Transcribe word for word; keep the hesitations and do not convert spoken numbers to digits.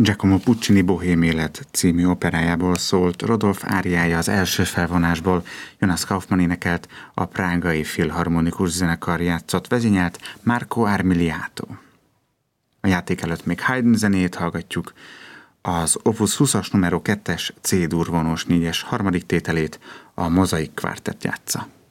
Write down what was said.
Giacomo Puccini Bohém élet című operájából szólt Rodolphe áriája az első felvonásból, Jonas Kaufmann énekelt, a Prágai Filharmonikus Zenekar játszott, vezényelt Marco Armiliato. A játék előtt még Haydn zenét hallgatjuk, az Opus húszas numero kettes C-dur vonós négyes harmadik tételét, a Mozaik Quartet játsza.